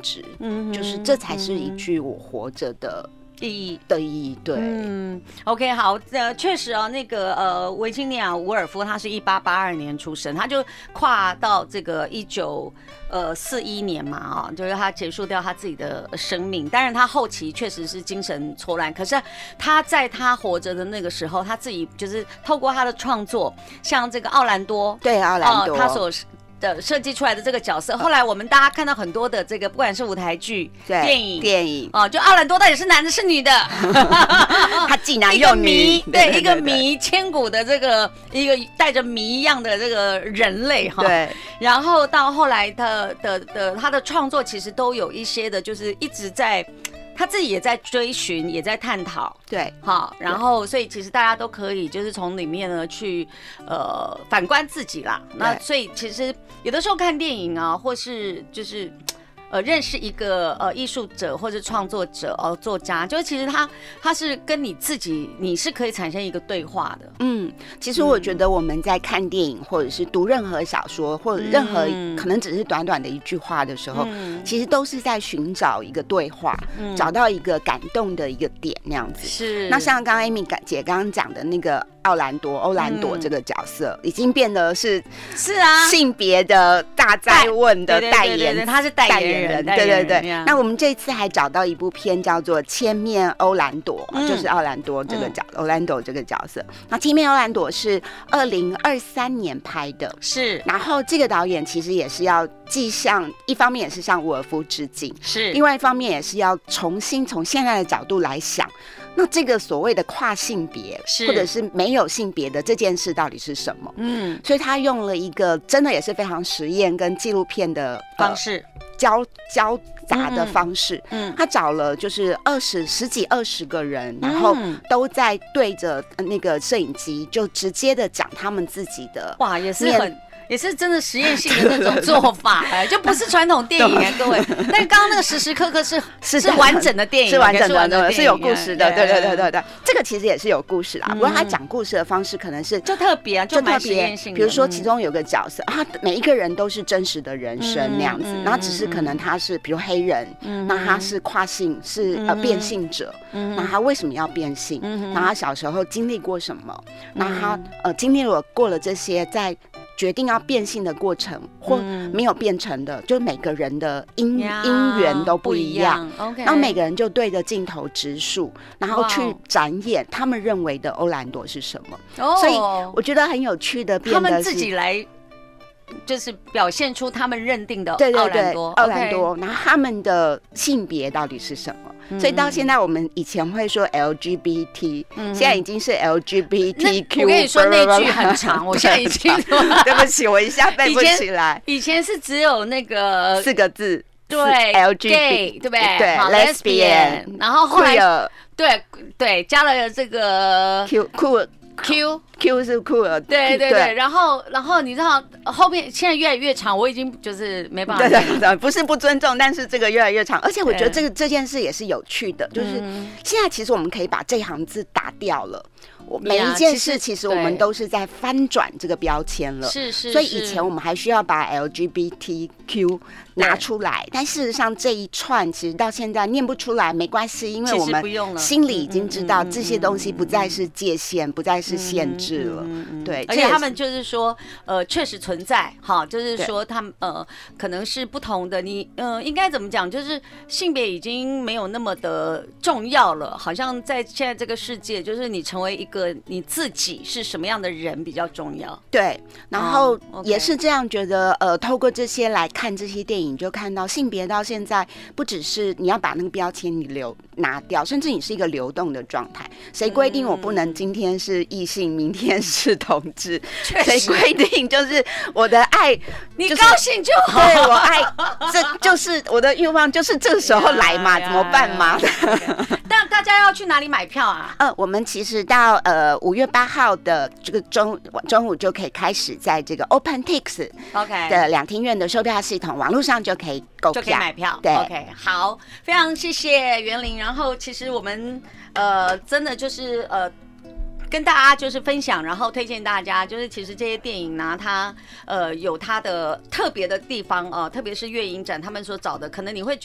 值，就是这才是一句我活着的意义。对 ，OK， 好，确实啊，那个维吉尼亚·伍尔夫他是1882年出生，他就跨到这个1941年嘛，就是他结束掉他自己的生命。当然，他后期确实是精神错乱，可是他在他活着的那个时候，他自己就是透过他的创作，像这个奥兰多， 对奥兰多， 他所设计出来的这个角色，后来我们大家看到很多的这个，不管是舞台剧、电影哦，就奥兰多到底是男的是女的？ 他既男又女， 对，一个迷千古的这个一个带着谜一样的这个人类哈。 对， 然后到后来他的创作其实都有一些的，就是一直在。他自己也在追寻，也在探讨， 对， 好，然后所以其实大家都可以就是从里面呢去反观自己啦。那所以其实有的时候看电影啊，或是就是认识一个艺术者或者创作者作家，就是其实他是跟你自己，你是可以产生一个对话的。 其实我觉得我们在看电影或者是读任何小说或者任何可能只是短短的一句话的时候，其实都是在寻找一个对话，找到一个感动的一个点那样子。 是。 那像刚刚 Amy 姐刚刚讲的那个欧兰朵这个角色，已经变得是啊性别的大哉问的代言人， 他是代言人， 对。那我们这次还找到一部片叫做《千面欧兰朵》，就是奥兰朵这个角色。那《千面欧兰朵》是2023年拍的， 是。 然后这个导演其实也是要既向一方面也是向伍尔夫致敬， 是。 另外一方面也是要重新从现在的角度来想。那这个所谓的跨性别或者是没有性别的这件事到底是什么？所以他用了一个真的也是非常实验跟纪录片的方式交杂的方式。他找了就是十几20个人，然后都在对着那个摄影机就直接的讲他们自己的， 哇，也是真的实验性的那种做法，就不是传统电影各位。但是刚刚那个时时刻刻是完整的电影， 是完整的，是有故事的，对。这个其实也是有故事啦，不过他讲故事的方式可能是就特别，就蛮实验性的。 比如说其中有个角色，每一个人都是真实的人生那样子，然后只是可能他是比如黑人，那他是跨性，是变性者，那他为什么要变性？那他小时候经历过什么？那他经历过了这些，在决定要变性的过程或没有变成的，就每个人的因缘都不一样。然后每个人就对着镜头直述，然后去展演他们认为的欧兰朵是什么。所以我觉得很有趣的， 他们自己来就是表现出他们认定的奥兰多， 然后他们的性别到底是什么？所以到现在，我们以前会说 LGBT，现在已经是 LGBTQ。 我跟你说那句很长，我现在已经对不起，我一下背不起来。 以前是只有那个 4个字， 对 ，LGBT， 对不对？ 对 ，lesbian， 然后后来对加了这个 Q 是酷儿， 对，然后你知道后面现在越来越长，我已经就是没办法。 对，不是不尊重，但是这个越来越长，而且我觉得这件事也是有趣的，就是现在其实我们可以把这行字打掉了。每一件事其实我们都是在翻转这个标签了， 是， 所以以前我们还需要把 LGBTQ 拿出来，但事实上这一串其实到现在念不出来没关系，因为我们心里已经知道这些东西不再是界限，不再是限制了。对， 而且他们就是说确实存在哈，就是说他们可能是不同的，你应该怎么讲，就是性别已经没有那么的重要了，好像在现在这个世界，就是你成为一个你自己是什么样的人比较重要。 对，然后也是这样觉得透过这些来看这些电影，就看到性别到现在不只是你要把那个标签你拿掉，甚至你是一个流动的状态。谁规定我不能今天是异性，明天是同志？谁规定就是我的爱， 你高兴就好。 对，我爱，这就是我的欲望，就是这时候来嘛，怎么办嘛？ 但大家要去哪里买票啊？ 我们其实到5月8号的这个中午就可以开始在这个 OpenTix 的两厅院的售票系统，网络上就可以购票， 就可以买票。 对 ，OK， 好，非常谢谢袁玲。然后其实我们真的就是跟大家就是分享，然后推荐大家，就是其实这些电影呢，它有它的特别的地方特别是乐影展他们所找的，可能你会